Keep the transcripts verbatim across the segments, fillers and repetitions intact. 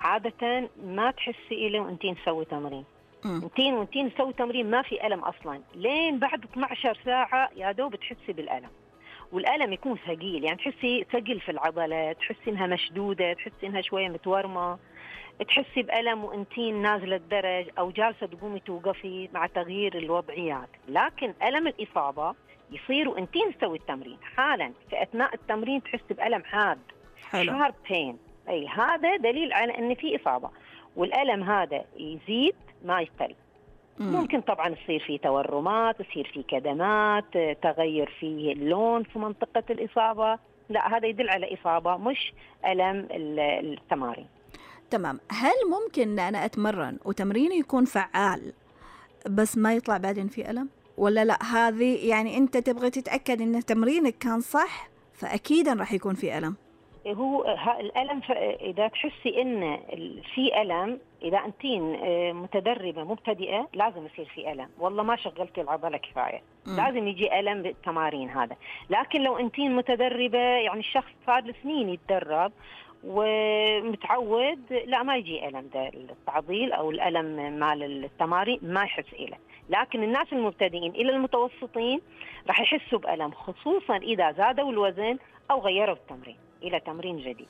عادة ما تحسي إله وأنتين تسوي تمرين. مم. انتين وانتين تسوي تمرين ما في ألم أصلا، لين بعد اثنتي عشرة ساعة يا دوب تحسي بالألم، والألم يكون ثقيل، يعني تحسي ثقل في العضلة، تحسي إنها مشدودة، تحسي إنها شوية متورمة، تحسي بألم وانتين نازلة الدرج أو جالسة تقومي توقفي مع تغيير الوضعيات. لكن ألم الإصابة يصير وانتين تسوي التمرين حالا، في أثناء التمرين تحسي بألم حاد، حلو. شارب بين، أي هذا دليل على أن في إصابة. والألم هذا يزيد ما يقل. مم. ممكن طبعا يصير في تورمات، يصير في كدمات، تغير في اللون في منطقة الإصابة، لا هذا يدل على إصابة مش ألم التمارين. تمام. هل ممكن أن أنا أتمرن وتمريني يكون فعال بس ما يطلع بعدين في ألم، ولا لا هذه يعني أنت تبغى تتأكد أن تمرينك كان صح فأكيدا راح يكون في ألم؟ هو الألم إذا تحسي إن في ألم، إذا أنتين متدربة مبتدئة لازم يصير في ألم، والله ما شغلتي العضلة كفاية، م. لازم يجي ألم بالتمارين هذا. لكن لو أنتين متدربة يعني الشخص صار سنين يتدرب ومتعود، لا ما يجي ألم، ده التعضيل أو الألم مال التمارين ما يحس إله. لكن الناس المبتدئين إلى المتوسطين راح يحسوا بألم، خصوصا إذا زادوا الوزن أو غيروا التمرين إلى تمرين جديد.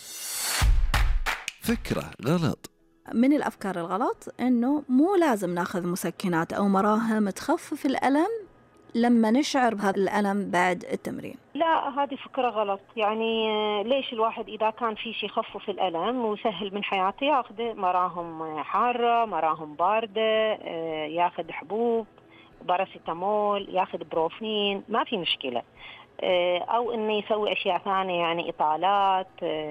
فكرة غلط. من الأفكار الغلط إنه مو لازم ناخذ مسكنات أو مراهم تخفف الألم لما نشعر بهذا الألم بعد التمرين. لا هذه فكرة غلط. يعني ليش الواحد إذا كان في شيء يخفف الألم ويسهل من حياته ياخذ مراهم حارة، مراهم باردة، ياخذ حبوب باراسيتامول، ياخذ بروفين، ما في مشكلة. أو إنه يسوي أشياء ثانية، يعني إطالات،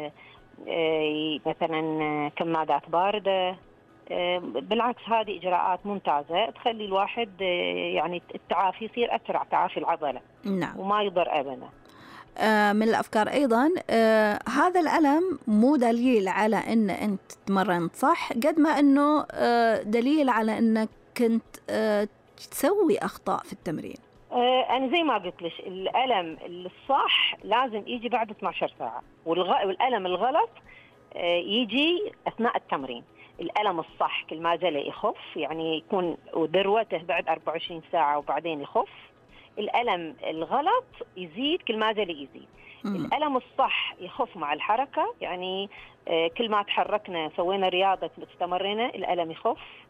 مثلا كمادات باردة. بالعكس هذه إجراءات ممتازة تخلي الواحد يعني التعافي يصير أسرع، تعافي العضلة. نعم. وما يضر أبدا. آه من الأفكار أيضا آه هذا الألم مو دليل على أن أنت تمرنت صح قد ما أنه آه دليل على أنك كنت آه تسوي أخطاء في التمرين. أنا زي ما قلت لك الألم الصح لازم يجي بعد اثنتي عشرة ساعة، والألم الغلط يجي أثناء التمرين. الألم الصح كل ما زال يخف، يعني يكون ذروته بعد أربعة وعشرين ساعة وبعدين يخف. الألم الغلط يزيد كل ما زال يزيد. م. الألم الصح يخف مع الحركة، يعني كل ما تحركنا سوينا رياضة استمرينا الألم يخف.